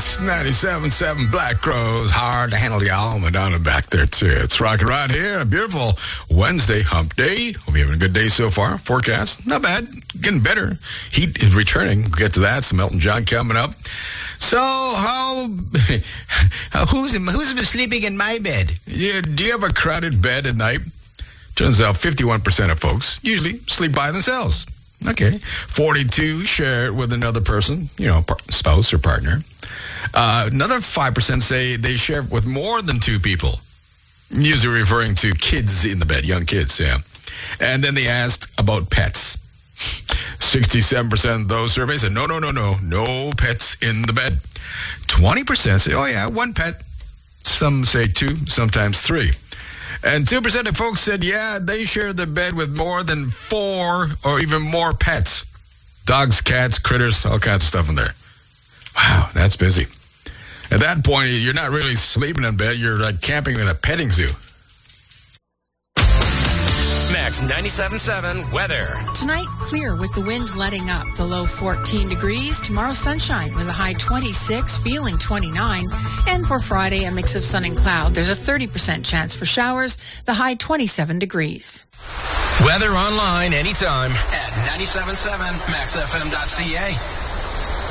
It's 97.7 Black Crowes. Hard to handle, y'all. Madonna back there, too. It's rocking right here. A beautiful Wednesday hump day. Hope you're having a good day so far. Forecast, not bad. Getting better. Heat is returning. We'll get to that. Some Elton John coming up. So, who's been sleeping in my bed? Yeah, do you have a crowded bed at night? Turns out 51% of folks usually sleep by themselves. Okay. 42 share it with another person, spouse or partner. Another 5% say they share with more than two people, usually referring to kids in the bed, young kids, yeah. And then they asked about pets. 67% of those surveys said, no pets in the bed. 20% say, oh yeah, one pet. Some say two, sometimes three. And 2% of folks said, yeah, they share the bed with more than 4 or even more pets. Dogs, cats, critters, all kinds of stuff in there. Wow, that's busy. At that point, you're not really sleeping in bed. You're like camping in a petting zoo. Max 97.7 weather. Tonight, clear with the wind letting up. The low 14 degrees. Tomorrow, sunshine with a high 26, feeling 29. And for Friday, a mix of sun and cloud. There's a 30% chance for showers. The high 27 degrees. Weather online anytime at 97.7maxfm.ca.